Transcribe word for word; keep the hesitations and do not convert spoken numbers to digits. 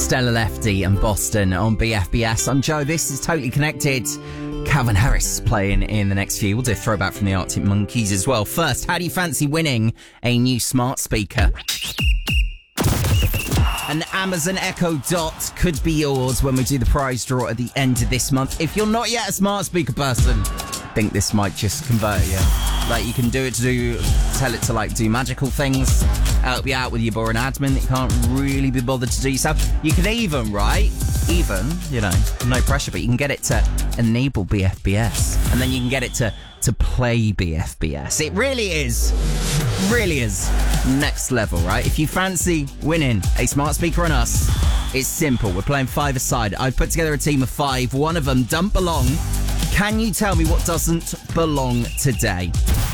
Stella Lefty and Boston on B F B S. I'm Joe. This is Totally Connected. Calvin Harris playing in the next few. We'll do a throwback from the Arctic Monkeys as well. First, how do you fancy winning a new smart speaker? An Amazon Echo Dot could be yours when we do the prize draw at the end of this month. If you're not yet a smart speaker person, I think this might just convert you. Like, you can do it to do, tell it to like do magical things, help you out with your boring admin that you can't really be bothered to do yourself. You can even, right, even, you know, no pressure, but you can get it to enable B F B S, and then you can get it to, to play B F B S. It really is, really is next level, right? If you fancy winning a smart speaker on us, it's simple. We're playing five-a-side. I've put together a team of five. One of them don't belong. Can you tell me what doesn't belong today?